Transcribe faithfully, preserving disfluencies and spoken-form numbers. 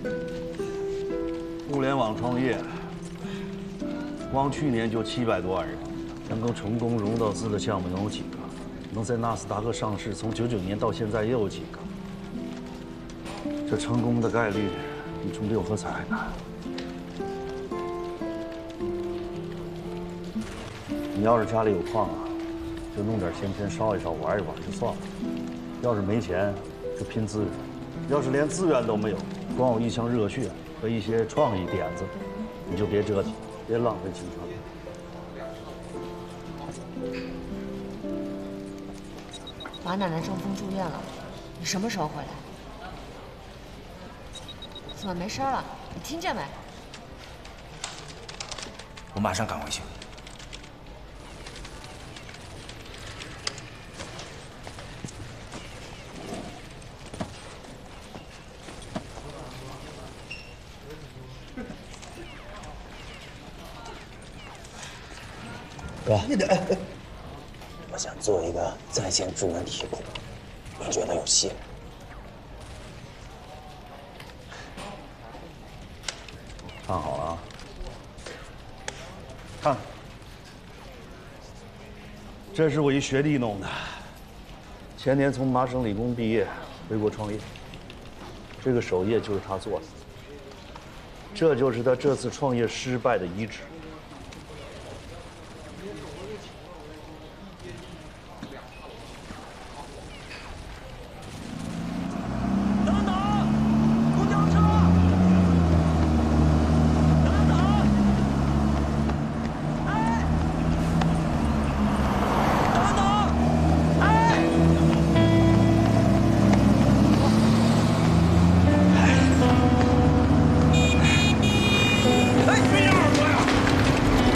互联网创业，光去年就七百多万人，能够成功融到资的项目能有几个？能在纳斯达克上市，从九九年到现在又有几个？这成功的概率比中六合彩还难。你要是家里有矿啊，就弄点闲钱烧一烧，玩一玩就算了；要是没钱，就拼资源；要是连资源都没有，光有一腔热血和一些创意点子，你就别折腾，别浪费青春了。 马奶奶中风住院了，你什么时候回来？怎么没声了？你听见没？ 我马上赶回去。 哥，你得。 我想做一个在线助人题库，你觉得有戏吗？ 看好了啊！看，这是我一学弟弄的，前年从麻省理工毕业，回国创业。这个首页就是他做的，这就是他这次创业失败的遗址。